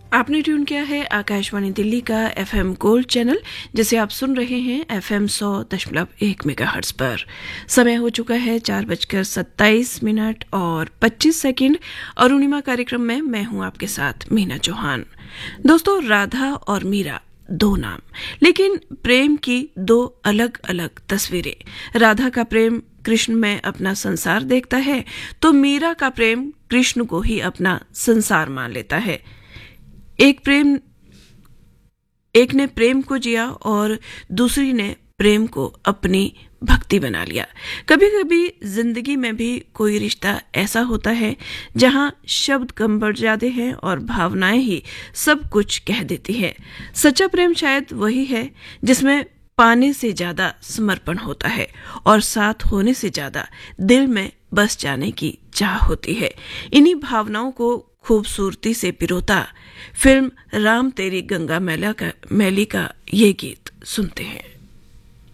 आपने ट्यून किया है आकाशवाणी दिल्ली का एफएम गोल्ड चैनल, जिसे आप सुन रहे हैं एफएम 100.1 मेगाहर्ट्ज पर। समय हो चुका है 4:27 और 25 सेकंड। अरुणिमा कार्यक्रम में मैं हूं आपके साथ मीना चौहान। दोस्तों, राधा और मीरा दो नाम, लेकिन प्रेम की दो अलग अलग तस्वीरें। राधा का प्रेम कृष्ण में अपना संसार देखता है, तो मीरा का प्रेम कृष्ण को ही अपना संसार मान लेता है। एक ने प्रेम को जिया और दूसरी ने प्रेम को अपनी भक्ति बना लिया। कभी कभी जिंदगी में भी कोई रिश्ता ऐसा होता है जहां शब्द कम पड़ जाते हैं और भावनाएं ही सब कुछ कह देती है। सच्चा प्रेम शायद वही है जिसमें पाने से ज्यादा समर्पण होता है और साथ होने से ज्यादा दिल में बस जाने की चाह होती है। इन्हीं भावनाओं को खूबसूरती से पिरोता फिल्म राम तेरी गंगा मैली का ये गीत सुनते हैं।